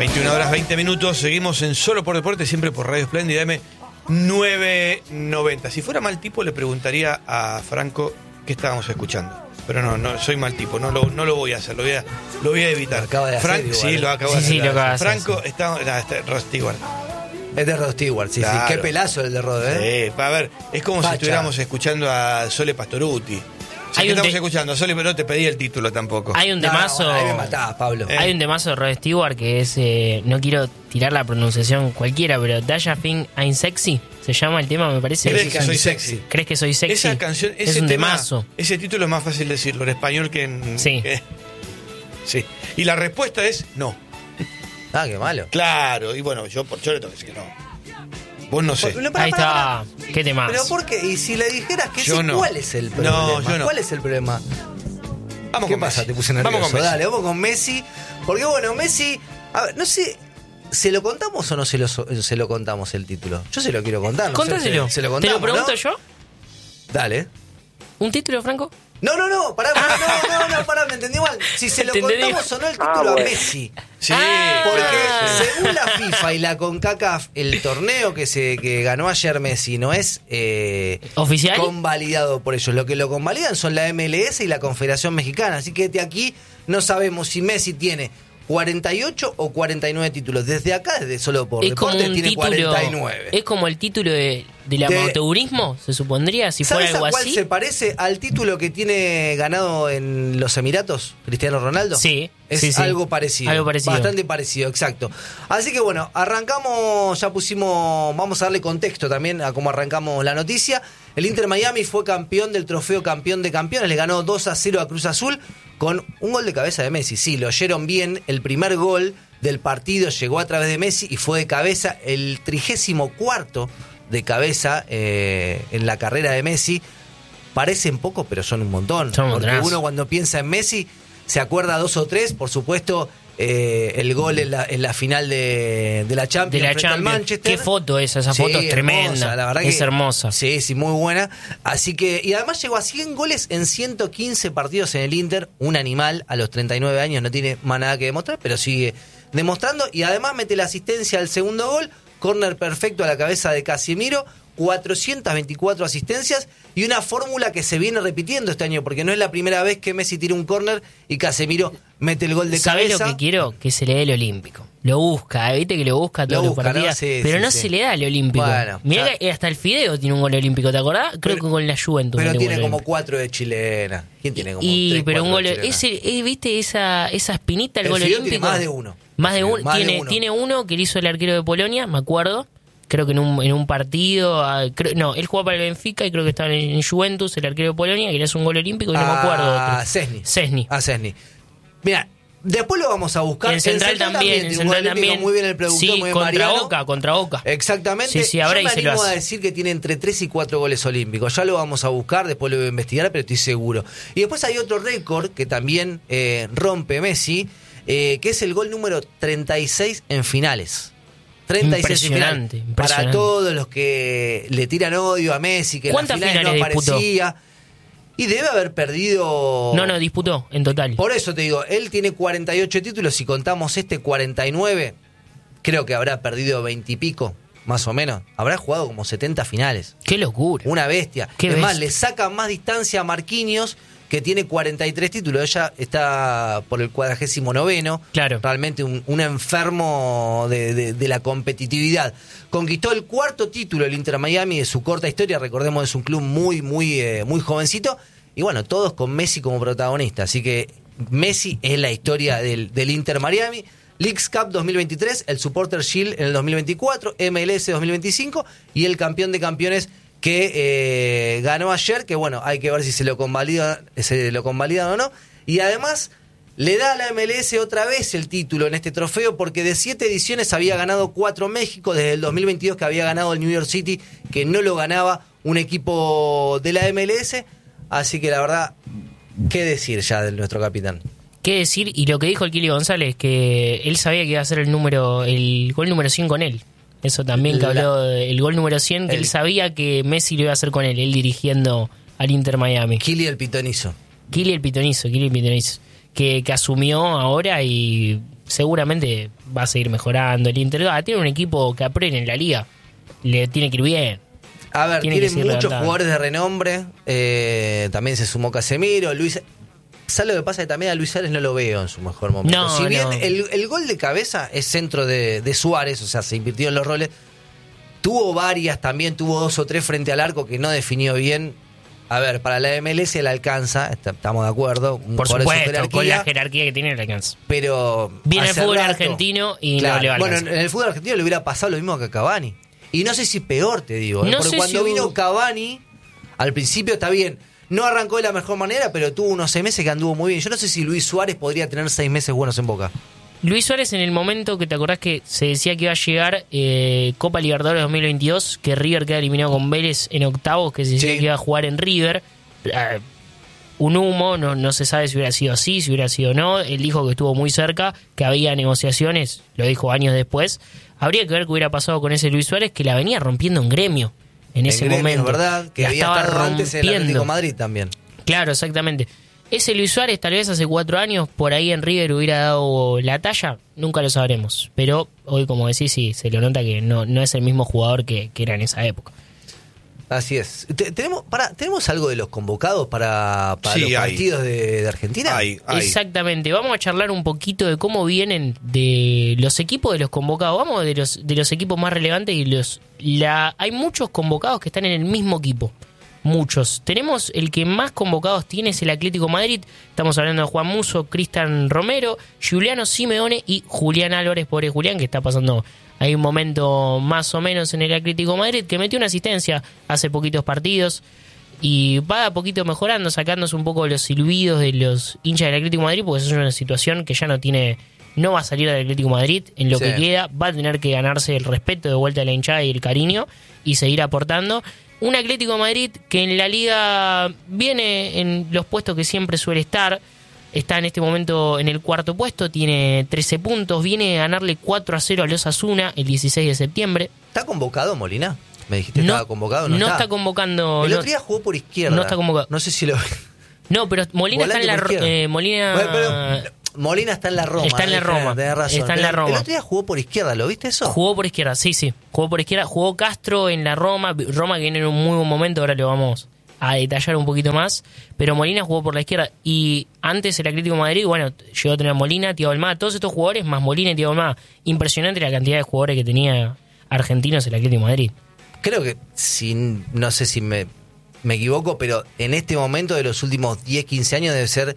21 horas 20 minutos, seguimos en Solo por Deporte, siempre por Radio Espléndida M990. Si fuera mal tipo, le preguntaría a Franco qué estábamos escuchando. Pero no, soy mal tipo, no lo voy a hacer, lo voy a evitar. Lo acaba de hacer igual. Sí, lo acabo de hacer. Sí, lo acaba de hacer. Franco está Rod Stewart. Es de Rod Stewart, sí, Claro. sí. Qué pelazo el de Rod, ¿eh? A ver, es como Pacha. si estuviéramos escuchando a Sole Pastorutti. Si Hay que un estamos te- escuchando a Sole, pero no te pedí el título tampoco. Hay un temazo. Ahí me matás, Pablo. Hay un temazo de Rod Stewart que es, no quiero tirar la pronunciación cualquiera, pero Dasha Think I'm Sexy, se llama el tema, me parece. ¿Crees que soy sexy? ¿Crees que soy sexy? Esa canción, es ese un tema, temazo. ese título es más fácil decirlo en español que en... Sí. Sí. Y la respuesta es no. Ah, qué malo. Claro, y bueno, yo le tengo que decir que no. Vos no sé. Pará, Ahí pará, está. pará. ¿Qué temazo? Pero ¿por qué? Y si le dijeras que Yo sí, no. ¿cuál es el problema? No, yo no. ¿Cuál es el problema? Vamos ¿Qué con pasa? Messi. Te puse nervioso. Vamos con Messi. Dale, vamos con Messi. Porque bueno, Messi... A ver, no sé... ¿Se lo contamos o no se lo contamos el título? Yo se lo quiero contar. No sé, Contáselo. se lo ¿Te contamos, lo pregunto ¿no? yo? Dale. ¿Un título, Franco? No, pará, me entendí mal. Si se lo Te entendí. contamos o no el título a Messi. Sí, Porque según la FIFA y la CONCACAF, el torneo que ganó ayer Messi no es ¿Oficial? convalidado por ellos. Lo que lo convalidan son la MLS y la Confederación Mexicana. Así que desde aquí no sabemos si Messi tiene 48 o 49 títulos. Desde acá, desde Solo por Es como Deporte, un tiene título. 49. Es como el título del amateurismo, se supondría, si fuera ¿Sabes algo a cuál así. se parece? Al título que tiene ganado en los Emiratos, Cristiano Ronaldo. Sí, Es sí, sí. algo parecido. Algo parecido. Bastante parecido, exacto. Así que bueno, arrancamos, ya pusimos, vamos a darle contexto también a cómo arrancamos la noticia. El Inter Miami fue campeón del trofeo Campeón de Campeones, le ganó 2-0 a Cruz Azul con un gol de cabeza de Messi. Sí, lo oyeron bien, el primer gol del partido llegó a través de Messi y fue de cabeza, el 34º de cabeza en la carrera de Messi. Parecen pocos, pero son un montón. Son un porque montonazo. uno cuando piensa en Messi se acuerda 2 o 3, por supuesto, el gol en la final de la Champions, De la frente al Champions. Manchester. Qué foto esa Sí, foto es tremenda. hermosa, la verdad es que- hermosa. Sí, muy buena. Así que, y además llegó a 100 goles en 115 partidos en el Inter. Un animal a los 39 años, no tiene más nada que demostrar, pero sigue demostrando. Y además mete la asistencia al segundo gol, córner perfecto a la cabeza de Casemiro, 424 asistencias y una fórmula que se viene repitiendo este año, porque no es la primera vez que Messi tira un córner y Casemiro mete el gol de ¿Sabés cabeza. lo que quiero? Que se le dé el olímpico. Lo busca, viste que lo busca todos los busca, ¿no? partidos. Sí, pero sí, no sí. se le da el olímpico. Bueno, Mirá ya. que hasta el Fideo tiene un gol olímpico, ¿te acordás? Creo Pero- que con la Juventus. Pero metió tiene un gol como olímpico. 4 de chilena. ¿Quién tiene como Y 3, pero un 4 gol, de chilena? viste esa espinita el El gol Fideo olímpico. tiene más de uno. Más de El Fideo, uno. más de Tiene, uno. tiene uno que le hizo el arquero de Polonia, me acuerdo. Creo que en un partido. No, él jugaba para el Benfica y creo que estaba en Juventus, el arquero de Polonia, que le hace un gol olímpico y no me acuerdo otro. Szczęsny. A Szczęsny. Mira, después lo vamos a buscar. El central también, tiene el un gol central olímpico, también. muy bien el productor, Sí, muy bien contra Mariano. Boca. Exactamente. Sí, sí, ahora yo me y se lo animo a hace. decir que tiene entre 3 y 4 goles olímpicos. Ya lo vamos a buscar, después lo voy a investigar, pero estoy seguro. Y después hay otro récord que también rompe Messi, que es el gol número 36 en finales. 36 en finales. Impresionante. Para todos los que le tiran odio a Messi, que en las ¿Cuántas finales no finales disputó? aparecía. Y debe haber perdido... No, disputó en total. Por eso te digo, él tiene 48 títulos, si contamos 49, creo que habrá perdido 20 y pico, más o menos. Habrá jugado como 70 finales. Qué locura. Una bestia. Qué es más, bestia. le saca más distancia a Marquinhos, que tiene 43 títulos. Ella está por el 49º. Claro. Realmente un enfermo de la competitividad. Conquistó el 4º título el Inter Miami de su corta historia. Recordemos, es un club muy jovencito. Y bueno, todos con Messi como protagonista. Así que Messi es la historia del Inter Miami. Leagues Cup 2023, el Supporter Shield en el 2024, MLS 2025 y el Campeón de Campeones que ganó ayer, que bueno, hay que ver si se lo convalidan o no. Y además le da a la MLS otra vez el título en este trofeo, porque de 7 ediciones había ganado 4 México, desde el 2022 que había ganado el New York City, que no lo ganaba un equipo de la MLS. Así que la verdad, ¿qué decir ya de nuestro capitán? ¿Qué decir? Y lo que dijo el Kili González, que él sabía que iba a ser el gol número 100 con él. Eso también que habló del gol número 100, que él sabía que Messi lo iba a hacer con él dirigiendo al Inter Miami. Kili el pitonizo. Kili el pitonizo, que asumió ahora y seguramente va a seguir mejorando. El Inter tiene un equipo que aprende en la liga, le tiene que ir bien. A ver, tiene muchos levantando jugadores de renombre. También se sumó Casemiro, Luis. ¿Sabes lo que pasa? Que también a Luis Suárez no lo veo en su mejor momento. No, si bien no. el gol de cabeza es centro de Suárez, o sea, se invirtió en los roles. Tuvo varias también, tuvo 2 o 3 frente al arco que no definió bien. A ver, para la MLS le alcanza, estamos de acuerdo. Por supuesto, con la jerarquía que tiene le alcanza. Pero viene el fútbol argentino y claro, no le va a alcanzar. Bueno, en el fútbol argentino le hubiera pasado lo mismo que a Cavani. Y no sé si peor, te digo. No porque sé cuando si vino Cavani, al principio está bien. No arrancó de la mejor manera, pero tuvo unos 6 meses que anduvo muy bien. Yo no sé si Luis Suárez podría tener 6 meses buenos en Boca. Luis Suárez, en el momento que te acordás que se decía que iba a llegar Copa Libertadores 2022, que River queda eliminado con Vélez en octavos, que se decía que iba a jugar en River. Un humo, no se sabe si hubiera sido así, si hubiera sido no. Él dijo que estuvo muy cerca, que había negociaciones, lo dijo años después. Habría que ver qué hubiera pasado con ese Luis Suárez, que la venía rompiendo en Gremio en ese Gremio, momento. ¿Verdad? Que la había estaba estado antes en el Atlético de rompiendo. Madrid también. Claro, exactamente. Ese Luis Suárez, tal vez hace 4 años, por ahí en River hubiera dado la talla, nunca lo sabremos. Pero hoy, como decís, sí, se lo nota que no es el mismo jugador que era en esa época. Así es. ¿Tenemos algo de los convocados para Sí, los hay. partidos de Argentina? Hay. Exactamente. Vamos a charlar un poquito de cómo vienen de los equipos de los convocados. Vamos de los equipos más relevantes y hay muchos convocados que están en el mismo equipo. Muchos. Tenemos el que más convocados tiene es el Atlético de Madrid. Estamos hablando de Juan Musso, Cristian Romero, Giuliano Simeone y Julián Álvarez. Pobre Julián, que está pasando ahí un momento más o menos en el Atlético de Madrid, que metió una asistencia hace poquitos partidos y va a poquito mejorando, sacándose un poco los silbidos de los hinchas del Atlético de Madrid, porque eso es una situación que ya no va a salir del Atlético de Madrid en lo que queda. Va a tener que ganarse el respeto de vuelta de la hinchada y el cariño y seguir aportando. Un Atlético de Madrid que en la Liga viene en los puestos que siempre suele estar. Está en este momento en el 4º puesto, tiene 13 puntos. Viene a ganarle 4-0 a los Osasuna el 16 de septiembre. ¿Está convocado Molina? Me dijiste que estaba convocado. No está convocando. El otro día jugó por izquierda. No está convocado. No sé si lo... No, pero Molina está en la... Molina... Bueno, pero Molina está en la Roma. Está en la Roma. Tenés razón. Está en la Roma. El otro día jugó por izquierda, ¿lo viste eso? Jugó por izquierda, sí. Jugó por izquierda. Jugó Castro en la Roma. Roma que viene en un muy buen momento, ahora lo vamos a detallar un poquito más. Pero Molina jugó por la izquierda. Y antes el Atlético de Madrid, bueno, llegó a tener a Molina, Thiago Almada, todos estos jugadores, más Molina y Thiago Almada. Impresionante la cantidad de jugadores que tenía argentinos el Atlético de Madrid. Creo que, no sé si me equivoco, pero en este momento de los últimos 10, 15 años debe ser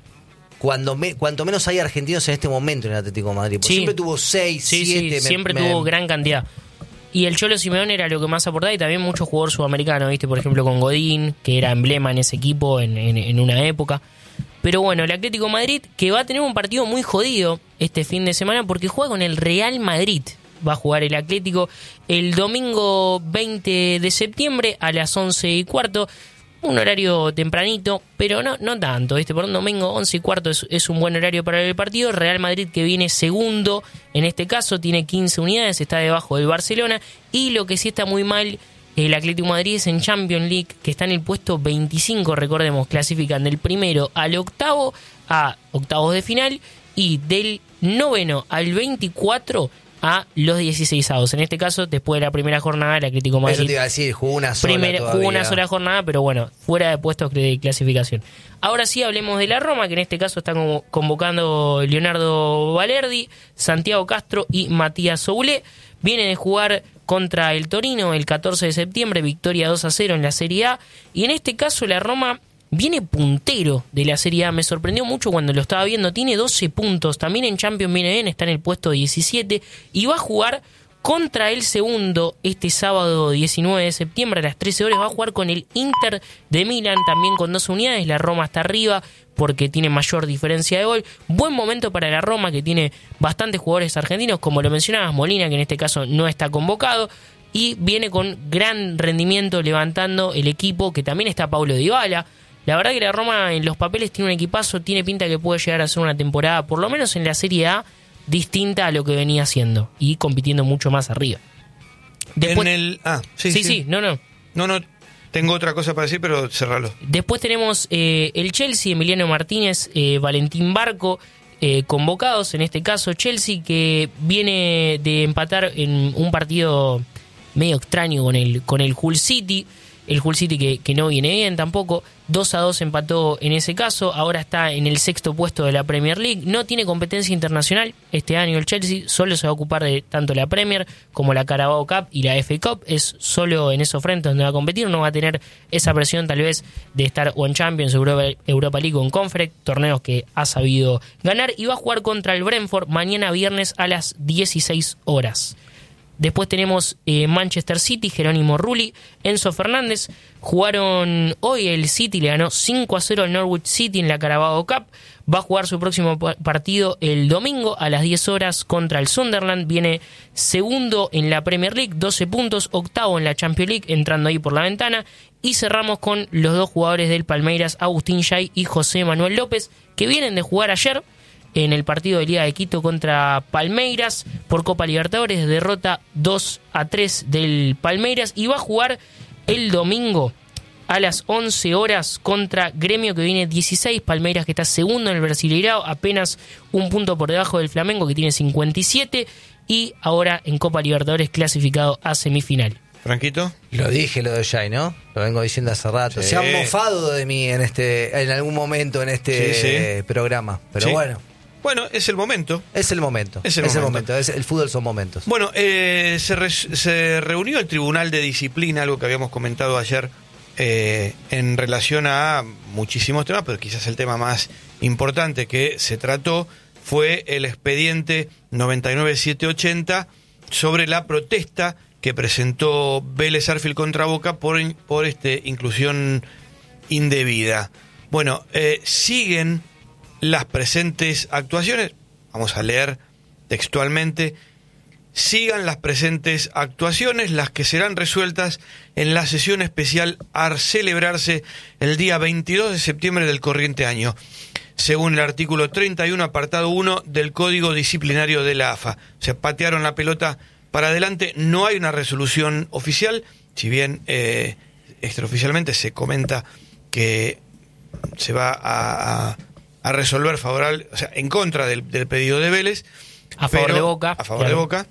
cuanto menos hay argentinos en este momento en el Atlético de Madrid. Porque siempre tuvo 6, 7. Siempre tuvo gran cantidad. Y el Cholo Simeone era lo que más aportaba, y también muchos jugadores sudamericanos, ¿viste? Por ejemplo, con Godín, que era emblema en ese equipo en una época. Pero bueno, el Atlético de Madrid, que va a tener un partido muy jodido este fin de semana porque juega con el Real Madrid. Va a jugar el Atlético el domingo 20 de septiembre a las 11:15. Un horario tempranito, pero no tanto, ¿viste? Por un domingo 11:15 es un buen horario para el partido. Real Madrid, que viene segundo, en este caso tiene 15 unidades, está debajo del Barcelona. Y lo que sí está muy mal el Atlético de Madrid es en Champions League, que está en el puesto 25, recordemos, clasifican del primero al octavo a octavos de final, y del 9 al 24 a los 16avos. En este caso, después de la primera jornada, el Atlético de Madrid... Eso te iba a decir, jugó una sola jugó una sola jornada, pero bueno, fuera de puestos de clasificación. Ahora sí hablemos de la Roma, que en este caso está convocando Leonardo Balerdi, Santiago Castro y Matías Soulé. Viene de jugar contra el Torino el 14 de septiembre, victoria 2-0 en la Serie A. Y en este caso la Roma viene puntero de la Serie A. Me sorprendió mucho cuando lo estaba viendo. Tiene 12 puntos. También en Champions viene bien. Está en el puesto 17. Y va a jugar contra el segundo este sábado 19 de septiembre a las 13 horas. Va a jugar con el Inter de Milán, también con 2 unidades. La Roma está arriba porque tiene mayor diferencia de gol. Buen momento para la Roma, que tiene bastantes jugadores argentinos, como lo mencionabas, Molina, que en este caso no está convocado. Y viene con gran rendimiento levantando el equipo, que también está Paulo Dybala. La verdad que la Roma en los papeles tiene un equipazo, tiene pinta que puede llegar a ser una temporada, por lo menos en la Serie A, distinta a lo que venía haciendo y compitiendo mucho más arriba. Después, No, tengo otra cosa para decir, pero cerralo. Después tenemos el Chelsea, Emiliano Martínez, Valentín Barco, convocados. En este caso Chelsea, que viene de empatar en un partido medio extraño con el Hull City. El Hull City que no viene bien tampoco. 2-2 empató en ese caso. Ahora está en el 6º puesto de la Premier League. No tiene competencia internacional este año el Chelsea. Solo se va a ocupar de tanto la Premier como la Carabao Cup y la FA Cup. Es solo en esos frentes donde va a competir. No va a tener esa presión tal vez de estar o en Champions, Europa League o en Conference, torneos que ha sabido ganar. Y va a jugar contra el Brentford mañana viernes a las 16 horas. Después tenemos Manchester City, Jerónimo Rulli, Enzo Fernández. Jugaron hoy, el City le ganó 5-0 al Norwich City en la Carabao Cup. Va a jugar su próximo partido el domingo a las 10 horas contra el Sunderland. Viene segundo en la Premier League, 12 puntos, octavo en la Champions League, entrando ahí por la ventana. Y cerramos con los dos jugadores del Palmeiras, Agustín Jay y José Manuel López, que vienen de jugar ayer en el partido de Liga de Quito contra Palmeiras por Copa Libertadores, derrota 2-3 del Palmeiras, y va a jugar el domingo a las 11 horas contra Gremio, que viene 16, Palmeiras que está segundo en el Brasileirao, apenas un punto por debajo del Flamengo que tiene 57, y ahora en Copa Libertadores clasificado a semifinal. Franquito. Lo dije lo de Jay, ¿no? Lo vengo diciendo hace rato. Sí. Se han mofado de mí en algún momento en este programa, pero sí. Bueno, es el momento. Es el momento. El fútbol son momentos. Bueno, se reunió el Tribunal de Disciplina, algo que habíamos comentado ayer, en relación a muchísimos temas, pero quizás el tema más importante que se trató fue el expediente 99780 sobre la protesta que presentó Vélez Sarsfield contra Boca por inclusión indebida. Bueno, siguen las presentes actuaciones, vamos a leer textualmente: sigan las presentes actuaciones, las que serán resueltas en la sesión especial a celebrarse el día 22 de septiembre del corriente año, según el artículo 31, apartado 1 del Código Disciplinario de la AFA. Se patearon la pelota para adelante, no hay una resolución oficial, si bien extraoficialmente se comenta que se va a resolver favorable, o sea, en contra del pedido de Vélez, a favor de Boca. A favor de Boca.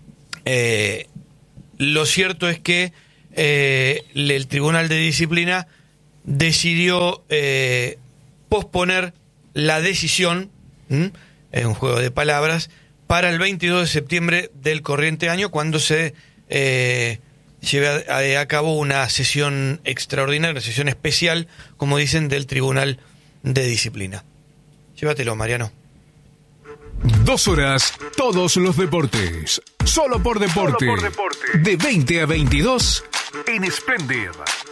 Lo cierto es que el Tribunal de Disciplina decidió posponer la decisión, es un juego de palabras, para el 22 de septiembre del corriente año, cuando se lleve a cabo una sesión extraordinaria, una sesión especial, como dicen, del Tribunal de Disciplina. Llévatelo, Mariano. 2 horas, todos los deportes. Solo por deporte. De 20 a 22 en Splendid.